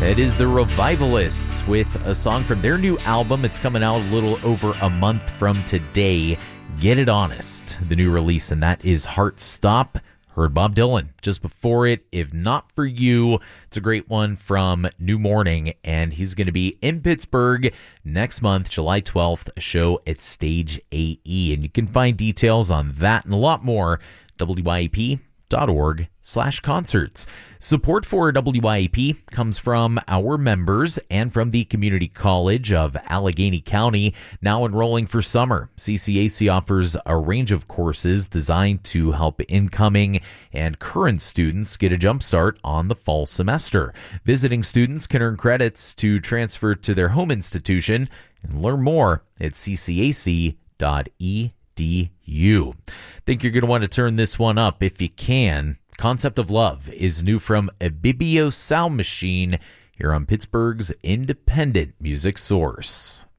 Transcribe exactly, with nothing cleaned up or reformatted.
It is the Revivalists with a song from their new album. It's coming out a little over a month from today. Get It Honest, the new release, and that is Heart Stop. Heard Bob Dylan just before it, If Not For You. It's a great one from New Morning, and he's going to be in Pittsburgh next month, July twelfth, a show at Stage A E. And you can find details on that and a lot more, W Y A P dot org slash concerts. Support for W Y A P comes from our members and from the Community College of Allegheny County, now enrolling for summer. C C A C offers a range of courses designed to help incoming and current students get a jump start on the fall semester. Visiting students can earn credits to transfer to their home institution and learn more at c c a c dot e d u. Think you're going to want to turn this one up if you can. Concept of Love is new from Ibibio Sound Machine here on Pittsburgh's independent music source.